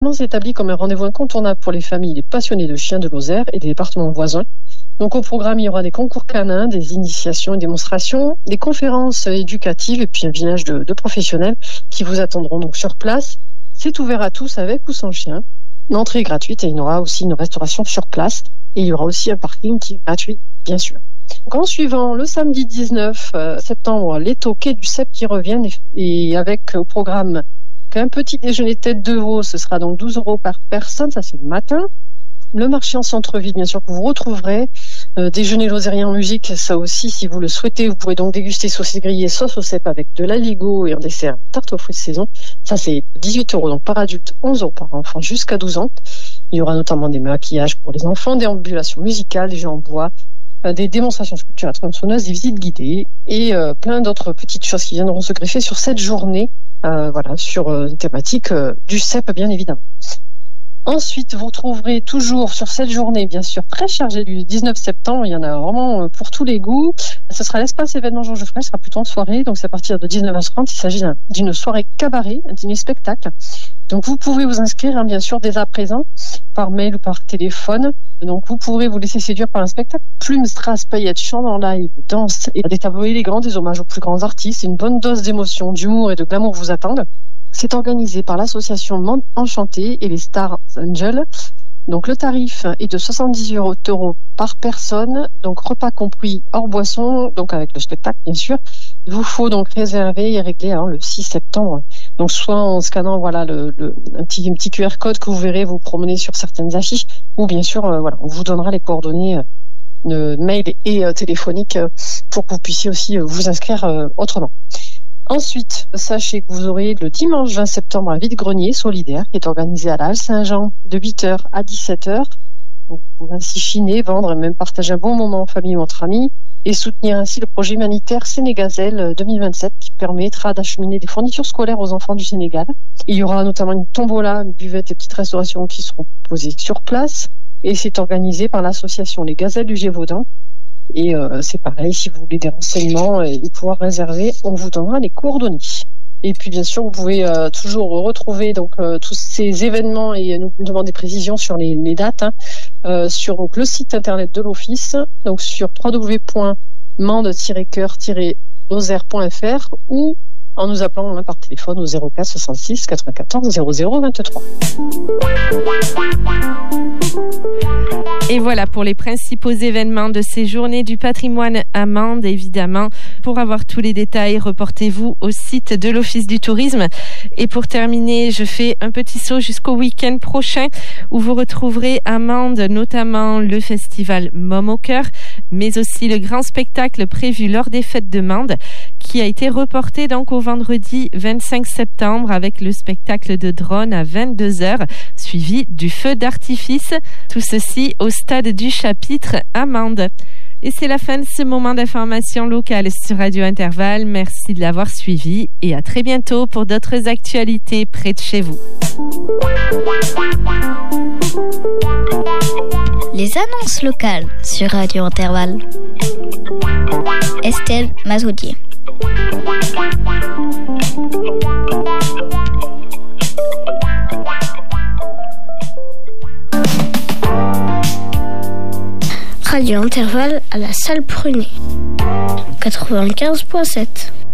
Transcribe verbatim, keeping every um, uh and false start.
s'est établi comme un rendez-vous incontournable pour les familles et les passionnés de chiens de Lozère et des départements voisins. Donc au programme, il y aura des concours canins, des initiations et démonstrations, des conférences éducatives et puis un village de, de professionnels qui vous attendront donc sur place. C'est ouvert à tous avec ou sans chien. L'entrée est gratuite et il y aura aussi une restauration sur place. Et il y aura aussi un parking qui est gratuit, bien sûr. Donc, en suivant, le samedi dix-neuf septembre, les toquets du C E P qui reviennent et, et avec au programme un petit déjeuner tête de veau, ce sera donc douze euros par personne, ça c'est le matin. Le marché en centre-ville, bien sûr, que vous retrouverez. Euh, déjeuner lozérien en musique, ça aussi, si vous le souhaitez, vous pourrez donc déguster saucisses grillées, sauce au cèpe avec de l'aligot et un dessert tarte aux fruits de saison. Ça, c'est dix-huit euros, donc par adulte, onze euros par enfant jusqu'à douze ans. Il y aura notamment des maquillages pour les enfants, des ambulations musicales, des jeux en bois, euh, des démonstrations sculptures à tronçonneuse, des visites guidées et euh, plein d'autres petites choses qui viendront se greffer sur cette journée, euh, voilà, sur euh, une thématique euh, du cèpe, bien évidemment. Ensuite, vous retrouverez toujours sur cette journée, bien sûr, très chargée du dix-neuf septembre. Il y en a vraiment pour tous les goûts. Ce sera l'espace événement Jean Geoffrey. Ce sera plutôt en soirée. Donc, c'est à partir de dix-neuf heures trente. Il s'agit d'une soirée cabaret, un dîner spectacle. Donc, vous pouvez vous inscrire, hein, bien sûr, dès à présent, par mail ou par téléphone. Donc, vous pourrez vous laisser séduire par un spectacle. Plumes, strass, paillettes, chants en live, danse et des tableaux élégants, des hommages aux plus grands artistes. Une bonne dose d'émotion, d'humour et de glamour vous attendent. C'est organisé par l'association Monde Enchanté et les Stars Angels. Donc le tarif est de soixante-dix euros par personne, donc repas compris hors boisson, donc avec le spectacle bien sûr. Il vous faut donc réserver et régler hein, le six septembre. Donc soit en scannant voilà le, le un petit un petit Q R code que vous verrez vous promener sur certaines affiches, ou bien sûr euh, voilà on vous donnera les coordonnées euh, de mail et euh, téléphoniques euh, pour que vous puissiez aussi euh, vous inscrire euh, autrement. Ensuite, sachez que vous aurez le dimanche vingt septembre un vide-grenier solidaire qui est organisé à la Halle Saint-Jean de huit heures à dix-sept heures. Vous pouvez ainsi chiner, vendre et même partager un bon moment en famille ou entre amis et soutenir ainsi le projet humanitaire Sénégazel deux mille vingt-sept qui permettra d'acheminer des fournitures scolaires aux enfants du Sénégal. Il y aura notamment une tombola, une buvette et petites restaurations qui seront posées sur place et c'est organisé par l'association Les Gazelles du Gévaudan. Et euh, c'est pareil, si vous voulez des renseignements et, et pouvoir réserver, on vous donnera les coordonnées. Et puis bien sûr, vous pouvez euh, toujours retrouver donc euh, tous ces événements et nous demander des précisions sur les, les dates hein, euh, sur donc, le site internet de l'office, donc sur w w w point mande tiret cœur tiret lozère point f r ou en nous appelant hein, par téléphone au zéro quatre soixante-six quatre-vingt-quatorze zéro zéro vingt-trois. Et voilà pour les principaux événements de ces journées du patrimoine à Mende, évidemment. Pour avoir tous les détails, reportez-vous au site de l'Office du tourisme. Et pour terminer, je fais un petit saut jusqu'au week-end prochain où vous retrouverez à Mende notamment le festival Môme au cœur, mais aussi le grand spectacle prévu lors des fêtes de Mende qui a été reporté donc au vendredi vingt-cinq septembre avec le spectacle de drone à vingt-deux heures, suivi du feu d'artifice. Tout ceci au stade du Chapitre à Mende. Et c'est la fin de ce moment d'information locale sur Radio Intervalle. Merci de l'avoir suivi et à très bientôt pour d'autres actualités près de chez vous. Les annonces locales sur Radio Intervalle. Estelle Mazoudier. Radio Intervalle à la salle Prunet. quatre-vingt-quinze virgule sept.